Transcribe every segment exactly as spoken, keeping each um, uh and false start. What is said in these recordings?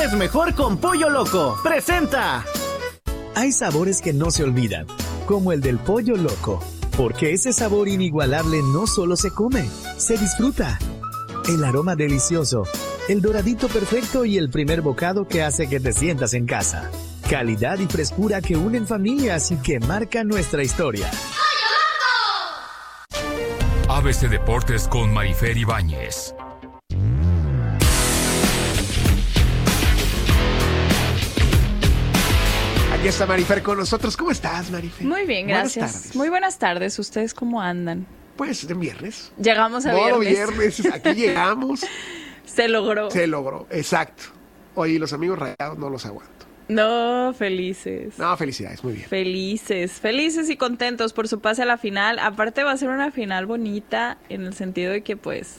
es mejor con Pollo Loco. ¡Presenta! Hay sabores que no se olvidan, como el del Pollo Loco, porque ese sabor inigualable no solo se come, se disfruta. El aroma delicioso, el doradito perfecto y el primer bocado que hace que te sientas en casa. Calidad y frescura que unen familias y que marcan nuestra historia. A B C Deportes con Marifer Ibáñez. Aquí está Marifer con nosotros. ¿Cómo estás, Marifer? Muy bien, gracias. Buenas tardes. Muy buenas tardes. ¿Ustedes cómo andan? Pues en viernes. Llegamos a Modo viernes. viernes. Aquí llegamos. Se logró. Se logró, exacto. Oye, los amigos rayados no los aguanto. No, felices. No, felicidades, muy bien. Felices, felices y contentos por su pase a la final. Aparte va a ser una final bonita en el sentido de que pues,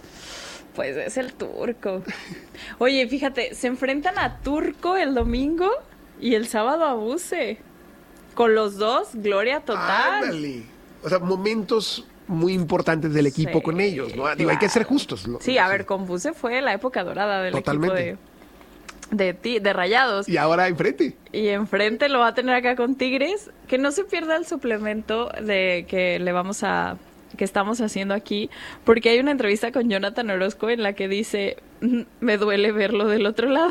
pues es el Turco. Oye, fíjate, se enfrentan a Turco el domingo y el sábado a Buse. Con los dos, gloria total. Ándale. O sea, momentos muy importantes del equipo Sí, con ellos, ¿no? Digo, claro. hay que ser justos. ¿no? Sí, a ver, con Buse fue la época dorada del Totalmente. equipo de, de, ti, de Rayados. Y ahora enfrente. Y enfrente lo va a tener acá con Tigres. Que no se pierda el suplemento de que le vamos a... que estamos haciendo aquí, porque hay una entrevista con Jonathan Orozco en la que dice, me duele verlo del otro lado.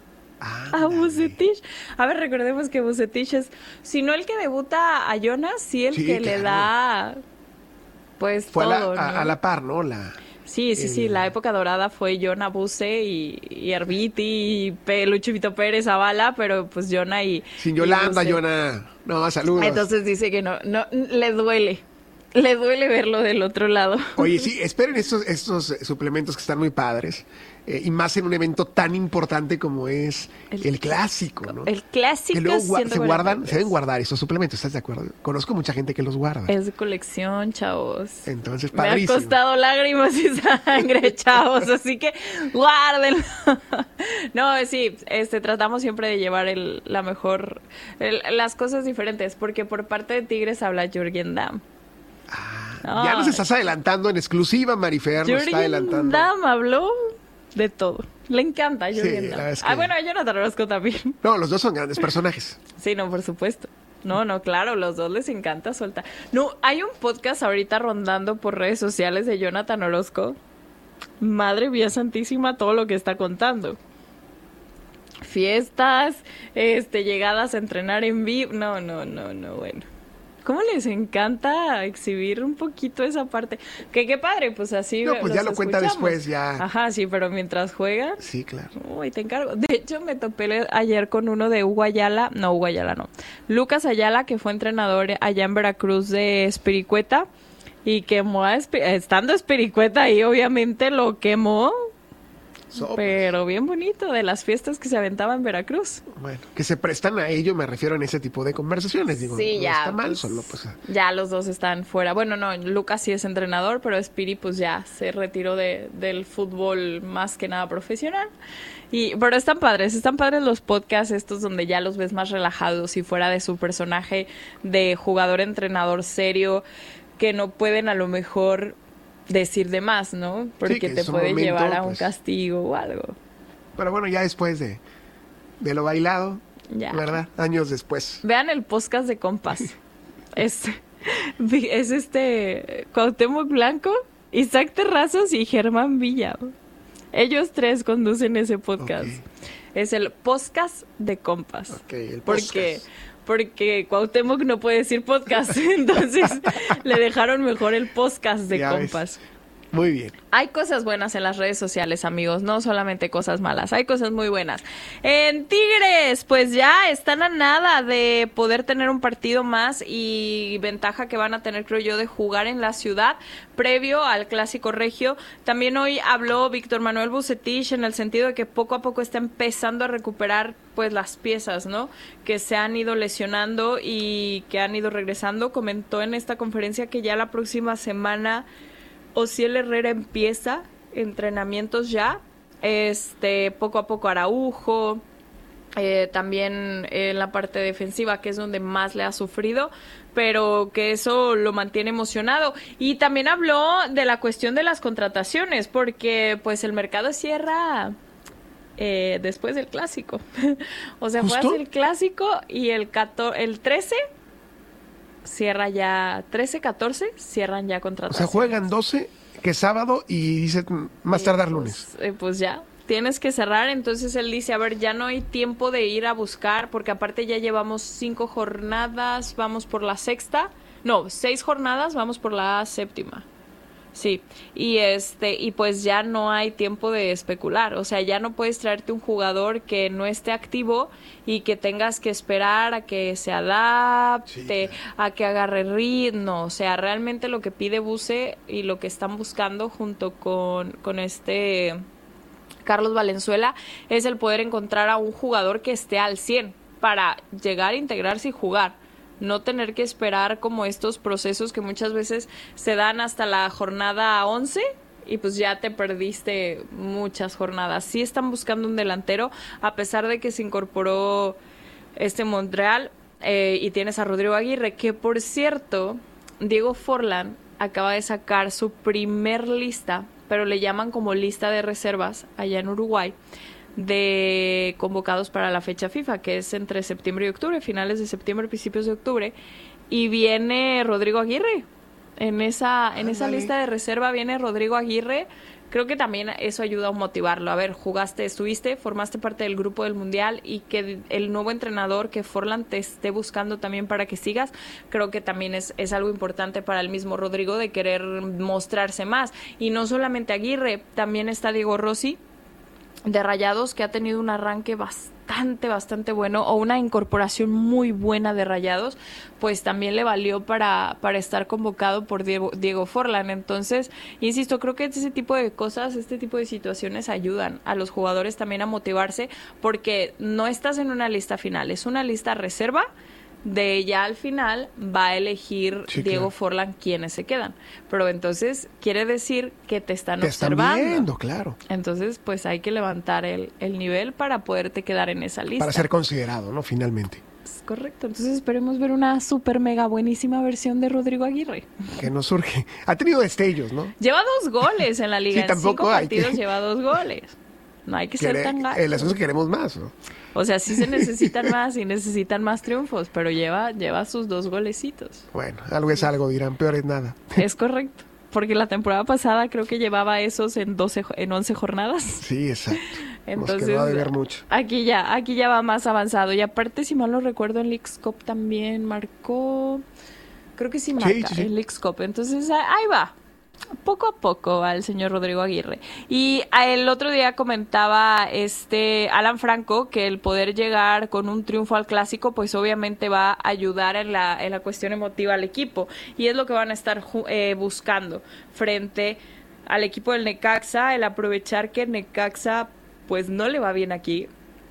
A Vucetich. A ver, recordemos que Vucetich es, si no el que debuta a Jonas, sí el Sí, que claro. le da, pues Fue todo, a, la, a, ¿no? a la par, ¿no? La, Sí, sí, el... sí, la época dorada fue Jonah Buse y, y Arbiti y Pe, Lucho Vito Pérez Zavala, pero pues Jonah y... Sin y Yolanda, Buse. Jonah. No, saludos. Entonces dice que no, no, le duele, le duele verlo del otro lado. Oye, sí, esperen estos, estos eh, suplementos que están muy padres. Eh, y más en un evento tan importante como es el, El clásico, ¿no? El clásico Que luego gua- siendo se guardan, buenas se deben guardar esos suplementos, ¿estás de acuerdo? Conozco mucha gente que los guarda. Es de colección, chavos. Entonces, Me ha padrísimo. costado lágrimas y sangre, chavos, así que guárdenlo. No, sí, este, tratamos siempre de llevar el, la mejor, el- las cosas diferentes, porque por parte de Tigres habla Jürgen Damm. Ah, ya nos estás adelantando en exclusiva, Marifer, nos está Jürgen adelantando. Damm habló de todo. Le encanta a Sí, Jürgen la Damm. verdad es que- Ah, bueno, a Jonathan Orozco también. No, los dos son grandes personajes. Sí, no, por supuesto. No, no, claro, los dos les encanta soltar. No, hay un podcast ahorita rondando por redes sociales de Jonathan Orozco. Madre mía santísima, todo lo que está contando. Fiestas, este, llegadas a entrenar en vivo. No, no, no, no, bueno. ¿Cómo les encanta exhibir un poquito esa parte? Que qué padre, pues así. No, pues ya los lo cuenta escuchamos. después, ya. Ajá, sí, pero mientras juegan. Sí, claro. Uy, te encargo. De hecho, me topé le- ayer con uno de Hugo Ayala, no, Hugo Ayala no, Lucas Ayala, que fue entrenador allá en Veracruz de Espiricueta, y quemó a Espi- estando Espiricueta ahí, obviamente lo quemó, So, pero bien bonito, de las fiestas que se aventaba en Veracruz. Bueno, que se prestan a ello, me refiero en ese tipo de conversaciones. Digo, Sí, no ya, está mal, pues, solo pues... ya los dos están fuera. Bueno, no, Lucas sí es entrenador, pero Espiri pues ya se retiró de, del fútbol más que nada profesional. Y, pero están padres, están padres los podcasts estos donde ya los ves más relajados y fuera de su personaje de jugador-entrenador serio, que no pueden a lo mejor decir de más, ¿no? Porque que te en su puede momento, llevar a un pues, vi o algo. Pero bueno, ya después de, de lo bailado, Ya. ¿verdad? Años después. Vean el podcast de compas. Es, es este Cuauhtémoc Blanco, Isaac Terrazas y Germán Villa. Ellos tres conducen ese podcast. Ok. Es el podcast de compas. Ok, el Porque podcast. porque Cuauhtémoc no puede decir podcast, entonces le dejaron mejor el podcast de Ya ves. compas. Muy bien. Hay cosas buenas en las redes sociales, amigos, no solamente cosas malas, hay cosas muy buenas. En Tigres, pues ya están a nada de poder tener un partido más y ventaja que van a tener, creo yo, de jugar en la ciudad previo al Clásico Regio. También hoy habló Víctor Manuel Vucetich en el sentido de que poco a poco está empezando a recuperar pues las piezas, ¿no? Que se han ido lesionando y que han ido regresando. Comentó en esta conferencia que ya la próxima semana Osiel Herrera empieza entrenamientos ya, este poco a poco Araujo, eh, también en la parte defensiva, que es donde más le ha sufrido, pero que eso lo mantiene emocionado. Y también habló de la cuestión de las contrataciones, porque pues el mercado cierra eh, después del clásico. O sea, ¿Justo? juegas el clásico y el catorce, el trece cierra ya, trece, catorce cierran ya O contratación. sea, juegan doce, que es sábado, y dice más Y, tardar pues, lunes. eh, pues ya, tienes que cerrar. Entonces él dice, a ver, ya no hay tiempo de ir a buscar, porque aparte ya llevamos cinco jornadas, vamos por la sexta, no, seis jornadas, vamos por la séptima. Sí, y este y pues ya no hay tiempo de especular, o sea, ya no puedes traerte un jugador que no esté activo y que tengas que esperar a que se adapte, Sí, a que agarre ritmo. O sea, realmente lo que pide Buse y lo que están buscando junto con, con este Carlos Valenzuela es el poder encontrar a un jugador que esté al cien para llegar a integrarse y jugar. No tener que esperar como estos procesos que muchas veces se dan hasta la jornada once y pues ya te perdiste muchas jornadas. Sí están buscando un delantero, a pesar de que se incorporó este Montreal eh, y tienes a Rodrigo Aguirre, que por cierto, Diego Forlán acaba de sacar su primer lista, pero le llaman como lista de reservas allá en Uruguay, de convocados para la fecha FIFA, que es entre septiembre y octubre, finales de septiembre, principios de octubre, y viene Rodrigo Aguirre. En esa, en esa Ándale. lista de reserva viene Rodrigo Aguirre. Creo que también eso ayuda a motivarlo. A ver, jugaste, estuviste, formaste parte del grupo del Mundial, y que el nuevo entrenador, que Forlán, te esté buscando también para que sigas, creo que también es, es algo importante para el mismo Rodrigo, de querer mostrarse más. Y no solamente Aguirre, también está Diego Rossi, de Rayados, que ha tenido un arranque bastante, bastante bueno, o una incorporación muy buena de Rayados, pues también le valió para, para estar convocado por Diego, Diego Forlán. Entonces, insisto, creo que ese tipo de cosas, este tipo de situaciones ayudan a los jugadores también a motivarse, porque no estás en una lista final, es una lista reserva. De ya al final va a elegir Sí, Diego claro. Forlán quiénes se quedan. Pero entonces quiere decir que te están Te están observando. viendo, claro. Entonces, pues hay que levantar el, el nivel para poderte quedar en esa lista. Para ser considerado, ¿no? Finalmente. Es correcto. Entonces esperemos ver una super mega buenísima versión de Rodrigo Aguirre. Que no surge. Ha tenido destellos, ¿no? Lleva dos goles en la liga. Sí, en tampoco cinco hay partidos que- lleva dos goles. No hay que ser Quere- tan gacho. el asunto es que queremos más, ¿no? O sea, sí se necesitan más y necesitan más triunfos, pero lleva, lleva sus dos golecitos. Bueno, algo es algo, dirán, peor es nada. Es correcto. Porque la temporada pasada creo que llevaba esos en doce, jo- en once jornadas. Sí, exacto. Entonces, Nos quedó a deber mucho. aquí ya, aquí ya va más avanzado. Y aparte, si mal no recuerdo, en Leagues Cup también marcó, creo que sí marca sí, sí. en Leagues Cup. Entonces, ah, ahí va. Poco a poco al señor Rodrigo Aguirre. Y ah, el otro día comentaba este Alan Franco que el poder llegar con un triunfo al clásico, pues obviamente va a ayudar en la, en la cuestión emotiva al equipo. Y es lo que van a estar ju- eh, buscando frente al equipo del Necaxa, el aprovechar que Necaxa pues no le va bien aquí.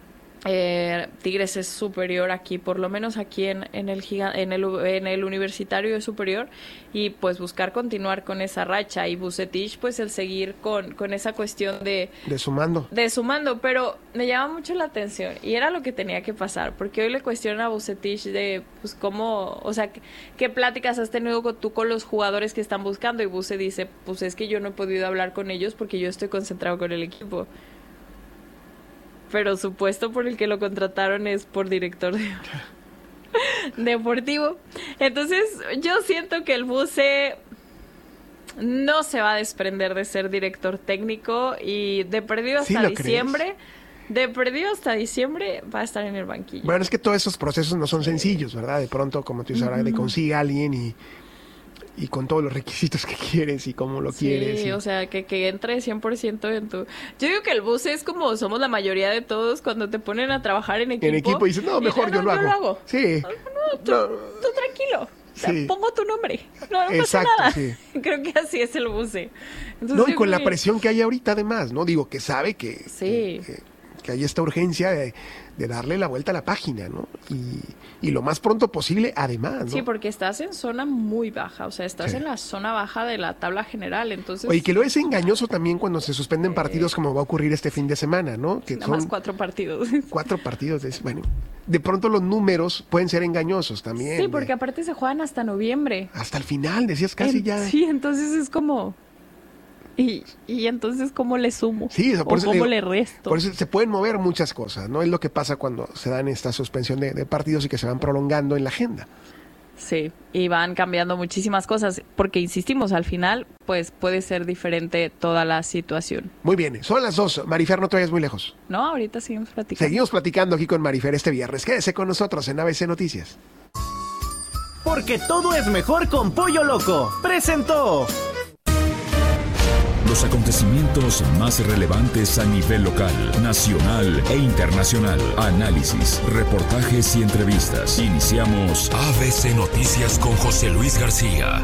Eh, Tigres es superior aquí, por lo menos aquí en, en el giga- en el en el Universitario es superior, y pues buscar continuar con esa racha, y Vucetich pues el seguir con, con esa cuestión de, De sumando. de sumando. Pero me llama mucho la atención y era lo que tenía que pasar, porque hoy le cuestionan a Vucetich de pues cómo, o sea, qué, qué pláticas has tenido con, tú con los jugadores que están buscando, y Vuce dice, pues es que yo no he podido hablar con ellos porque yo estoy concentrado con el equipo. Pero supuesto por el que lo contrataron es por director de... deportivo. Entonces yo siento que el Buce no se va a desprender de ser director técnico, y de perdido ¿Sí hasta lo crees? diciembre, de perdido hasta diciembre va a estar en el banquillo. Bueno, es que todos esos procesos no son sencillos, ¿verdad? De pronto, como tú dices ahora, de consigue a alguien y, y con todos los requisitos que quieres y cómo lo Sí, quieres. y- o sea, que, que entre cien por ciento en tu... Yo digo que el Buce es como somos la mayoría de todos cuando te ponen a trabajar en equipo. en equipo dices, no, y mejor dices, yo lo hago. Sí. No, tú, No. tú tranquilo. O sea, Sí. pongo tu nombre. No, no Exacto, pasa nada. sí. Creo que así es el Buce. Entonces, No, y yo con creo la que- presión que hay ahorita además, ¿no? Digo, que sabe que, Sí. que, que hay esta urgencia de, de darle la vuelta a la página, ¿no? Y, y lo más pronto posible además, ¿no? Sí, porque estás en zona muy baja, o sea, estás Sí. en la zona baja de la tabla general, entonces... Oye, que lo es engañoso también cuando se suspenden partidos como va a ocurrir este fin de semana, ¿no? Que Nada más son cuatro partidos. cuatro partidos. De, bueno, de pronto los números pueden ser engañosos también. Sí, de- porque aparte se juegan hasta noviembre. hasta el final, decías casi En- ya. Sí, entonces es como... Y, y entonces, ¿cómo le sumo? Sí, o por eso, ¿cómo digo, le resto? Por eso se pueden mover muchas cosas, ¿no? Es lo que pasa cuando se dan esta suspensión de, de partidos y que se van prolongando en la agenda. Sí, y van cambiando muchísimas cosas, porque insistimos, al final, pues puede ser diferente toda la situación. Muy bien, son las dos. Marifer, no te vayas muy lejos. No, ahorita seguimos platicando. Seguimos platicando aquí con Marifer este viernes. Quédese con nosotros en A B C Noticias. Porque todo es mejor con Pollo Loco. Presentó Los acontecimientos más relevantes a nivel local, nacional e internacional. Análisis, reportajes y entrevistas. Iniciamos A B C Noticias con José Luis García.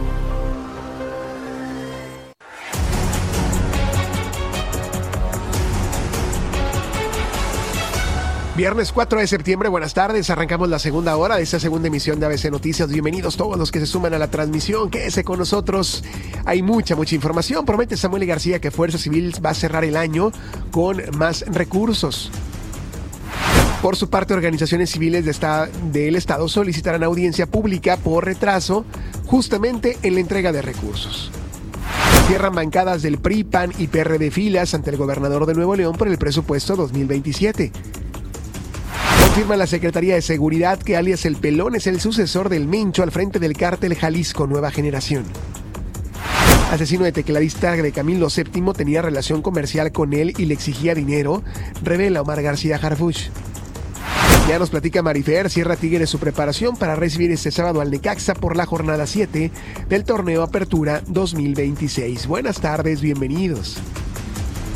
Viernes cuatro de septiembre, buenas tardes. Arrancamos la segunda hora de esta segunda emisión de A B C Noticias. Bienvenidos todos los que se suman a la transmisión. Quédese con nosotros. Hay mucha, mucha información. Promete Samuel García que Fuerza Civil va a cerrar el año con más recursos. Por su parte, organizaciones civiles de esta, del Estado solicitarán audiencia pública por retraso justamente en la entrega de recursos. Cierran bancadas del P R I, P A N y P R D filas ante el gobernador de Nuevo León por el presupuesto dos mil veintisiete. Confirma la Secretaría de Seguridad que alias El Pelón es el sucesor del Mencho al frente del cártel Jalisco Nueva Generación. Asesino de tecladista de Camilo séptimo tenía relación comercial con él y le exigía dinero, revela Omar García Harfuch. Ya nos platica Marifer, cierra Tigres su preparación para recibir este sábado al Necaxa por la jornada siete del torneo Apertura dos mil veintiséis. Buenas tardes, bienvenidos.